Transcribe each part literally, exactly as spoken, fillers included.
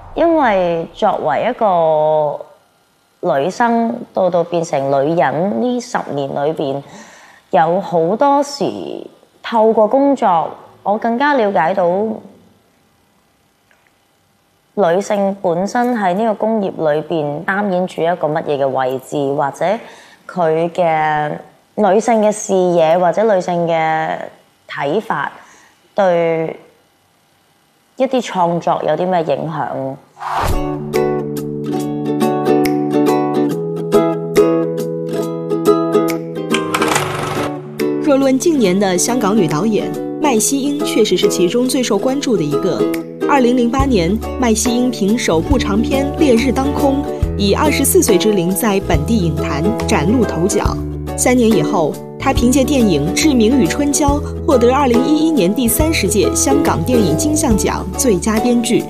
因為作為一個女生到到變成女人呢十年裏邊，有好多時透過工作，我更加了解到女性本身喺呢個工業裏邊擔演住一個乜嘢嘅位置，或者佢嘅女性嘅視野或者女性嘅睇法對一啲創作有啲咩影響？ 若论近年的香港女导演，麦西英确实是其中最受关注的一个。二零零八年，麦西英凭首部长片《烈日当空》，以二十四岁之龄在本地影坛崭露头角。三年以后，她凭借电影《志明与春娇》获得二零一一年第三十届香港电影金像奖最佳编剧。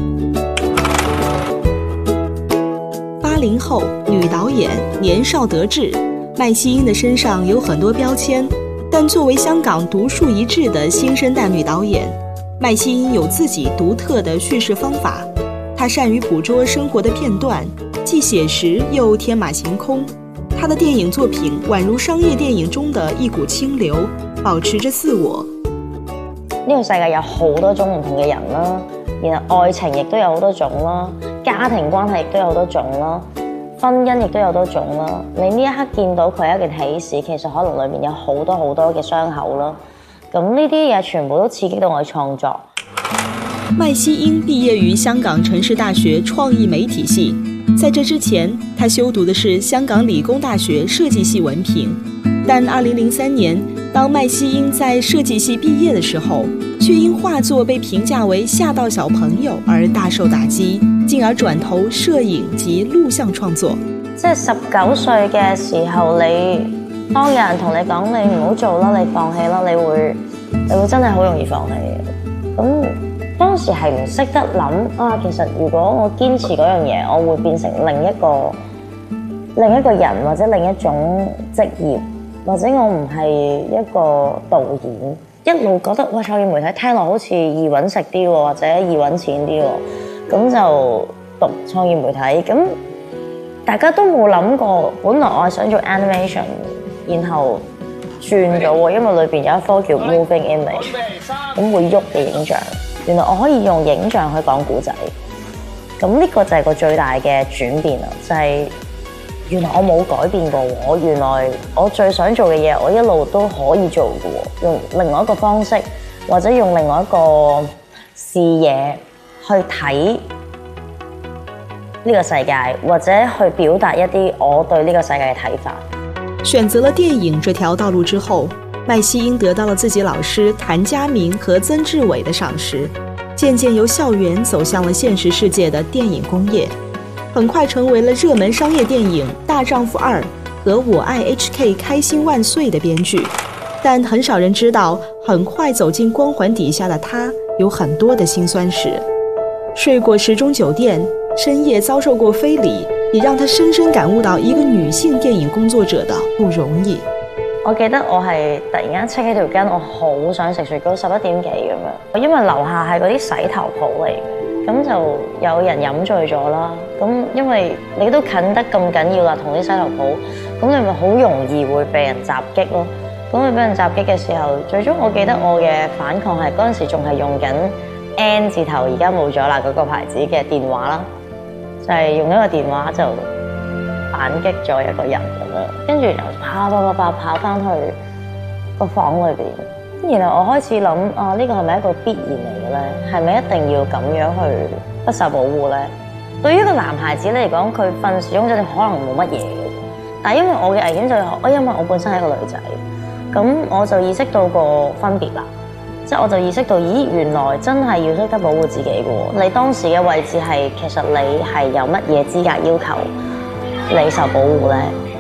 八零后女导演，年少得志，麦西英的身上有很多标签。但作为香港独树一帜的新生代女导演，麦西英有自己独特的叙事方法。她善于捕捉生活的片段，既写实又天马行空。她的电影作品宛如商业電影中的一股清流，保持着自我。 呢個世界有好多種唔同嘅人啦，然後愛情亦都有好多種啦，家庭關係亦都有好多種啦。婚姻亦都有好多種啦，你呢一刻見到佢係一件喜事，其實可能裏面有好多好多嘅傷口啦。咁呢啲嘢全部都刺激到我嘅創作。 麥西英畢業於香港城市大學創意媒體系，在這之前，她修讀的是香港理工大學設計系文憑。但二零零三年，當麥西英在設計系畢業的時候，卻因畫作被評價為嚇到小朋友而大受打擊。進而轉投攝影及錄像創作。 即係十九歲嘅時候，你當有人同你講你唔好做啦，你放棄啦，你會你會真係好容易放棄嘅。咁當時係唔識得諗啊，其實如果我堅持嗰樣嘢，我會變成另一個另一個人，或者另一種職業，或者我唔係一個導演。一路覺得哇，創意媒體聽落好似易揾食啲喎，或者易揾錢啲喎。咁就讀創意媒體，咁大家都冇諗過，本來我係想做 animation， 然後轉咗喎，因為裏邊有一科叫 moving image， 咁會喐嘅影像，原來我可以用影像去講故仔，咁呢個就係個最大嘅轉變啦，就係、是、原來我冇改變過我，原來我最想做嘅嘢，我一路都可以做嘅喎，用另外一個方式，或者用另外一個視野去睇呢個世界，或者去表達一啲我對呢個世界嘅睇法。 選擇了電影這條道路之後，麥西英得到了自己老師譚家明和曾志偉的賞識，漸漸由校園走向了現實世界的電影工業，很快成為了熱門商業電影《大丈夫二》和《我愛 H K 開心萬歲》的編劇。但很少人知道，很快走進光環底下的他有很多的辛酸史。睡過時鐘酒店，深夜遭受過非禮，也讓他深深感悟到一個女性電影工作者的不容易。 我記得我係突然間戚起條筋，我好想食雪糕，十一點幾咁樣。因為樓下係嗰啲洗頭鋪嚟嘅，咁就有人飲醉咗啦。咁因為你都近得咁緊要啦，同啲洗頭鋪，咁你咪好容易會被人襲擊咯。咁佢俾人襲擊嘅時候，最終我記得我嘅反抗係嗰陣時仲係用緊 N 字頭，而家冇咗啦嗰個牌子嘅電話啦，就係、是、用一個電話就反擊咗一個人咁樣，跟住就跑跑跑跑跑翻去個房裏邊，然後我開始諗啊，呢、這個係咪一個必然嚟嘅咧？係咪一定要咁樣去不受保護咧？對於一個男孩子嚟講，佢瞓時鐘酒店可能冇乜嘢嘅，但係因為我嘅危險就係，我因為我本身係一個女仔。咁我就意識到個分別啦，即係我就意識到，咦，原來真係要識得保護自己嘅喎。你當時嘅位置係，其實你係有乜嘢資格要求你受保護咧？